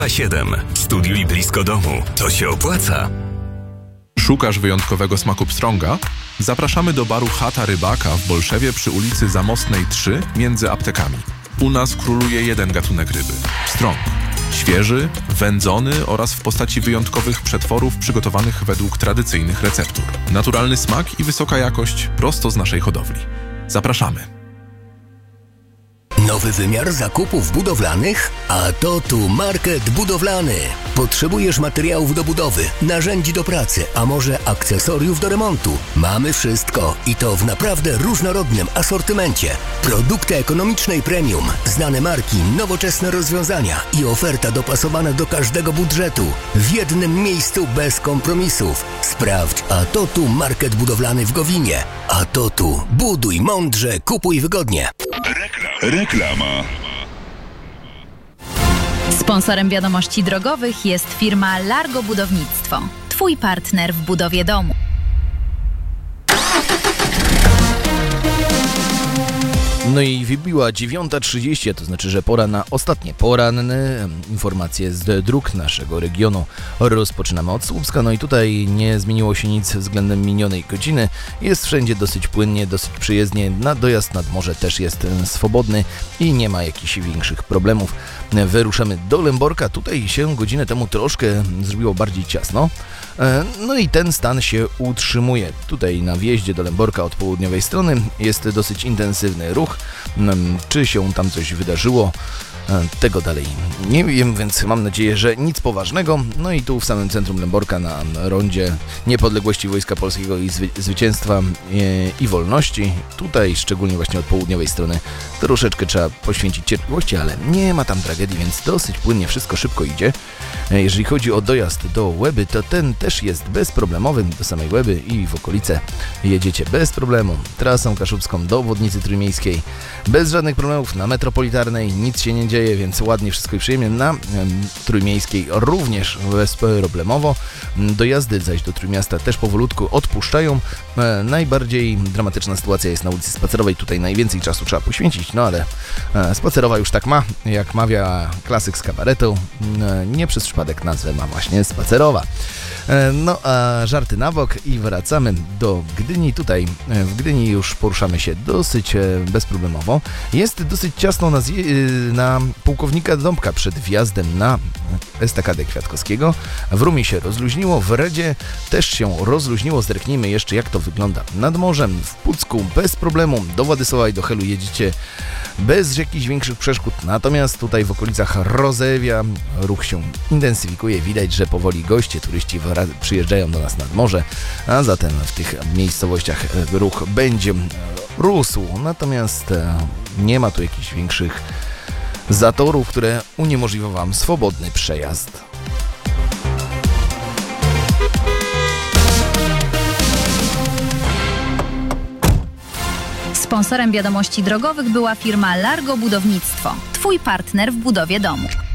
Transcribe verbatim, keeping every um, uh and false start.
siedem. Studiuj blisko domu. To się opłaca. Szukasz wyjątkowego smaku pstrąga? Zapraszamy do baru Chata Rybaka w Bolszewie przy ulicy Zamostnej trzy między aptekami. U nas króluje jeden gatunek ryby – pstrąg. Świeży, wędzony oraz w postaci wyjątkowych przetworów przygotowanych według tradycyjnych receptur. Naturalny smak i wysoka jakość prosto z naszej hodowli. Zapraszamy. Nowy wymiar zakupów budowlanych? A to tu Market Budowlany. Potrzebujesz materiałów do budowy, narzędzi do pracy, a może akcesoriów do remontu? Mamy wszystko i to w naprawdę różnorodnym asortymencie. Produkty ekonomicznej premium, znane marki, nowoczesne rozwiązania i oferta dopasowana do każdego budżetu. W jednym miejscu bez kompromisów. Sprawdź A to tu Market Budowlany w Gowinie. A to tu buduj mądrze, kupuj wygodnie. Reklama. Sponsorem wiadomości drogowych jest firma Largo Budownictwo. Twój partner w budowie domu. No i wybiła dziewiąta trzydzieści, to znaczy, że pora na ostatnie poranne informacje z dróg naszego regionu. Rozpoczynamy od Słupska, no i tutaj nie zmieniło się nic względem minionej godziny. Jest wszędzie dosyć płynnie, dosyć przyjezdnie, na dojazd nad morze też jest swobodny i nie ma jakichś większych problemów. Wyruszamy do Lęborka, tutaj się godzinę temu troszkę zrobiło bardziej ciasno. No i ten stan się utrzymuje. Tutaj na wjeździe do Lęborka od południowej strony jest dosyć intensywny ruch. Czy się tam coś wydarzyło? Tego dalej nie wiem, więc mam nadzieję, że nic poważnego. No i tu w samym centrum Lęborka na rondzie Niepodległości Wojska Polskiego i zwy- Zwycięstwa i, i Wolności. Tutaj szczególnie właśnie od południowej strony troszeczkę trzeba poświęcić cierpliwości, ale nie ma tam tragedii, więc dosyć płynnie wszystko szybko idzie. Jeżeli chodzi o dojazd do Łeby, to ten też jest bezproblemowy. Do samej Łeby i w okolice jedziecie bez problemu. Trasą kaszubską do obwodnicy trójmiejskiej bez żadnych problemów. Na metropolitarnej nic się nie dzieje, więc ładnie wszystko i przyjemnie. Na em, trójmiejskiej również bezproblemowo. Dojazdy zaś do Trójmiasta też powolutku odpuszczają. E, najbardziej dramatyczna sytuacja jest na ulicy Spacerowej. Tutaj najwięcej czasu trzeba poświęcić, no ale e, Spacerowa już tak ma, jak mawia klasyk z kabaretu. E, nie przez przypadek nazwę ma właśnie Spacerowa. E, no a żarty na bok i wracamy do Gdyni. Tutaj e, w Gdyni już poruszamy się dosyć e, bezproblemowo. Jest dosyć ciasno na, zje- na Pułkownika Dąbka przed wjazdem na Estakadę Kwiatkowskiego. W Rumie się rozluźniło, w Redzie też się rozluźniło. Zerknijmy jeszcze, jak to wygląda nad morzem. W Pucku bez problemu do Władysława i do Helu jedziecie bez jakichś większych przeszkód. Natomiast tutaj w okolicach Rozewia ruch się intensyfikuje. Widać, że powoli goście, turyści przyjeżdżają do nas nad morze, a zatem w tych miejscowościach ruch będzie rósł. Natomiast nie ma tu jakichś większych zatorów, które uniemożliwią Wam swobodny przejazd. Sponsorem wiadomości drogowych była firma Largo Budownictwo. Twój partner w budowie domu.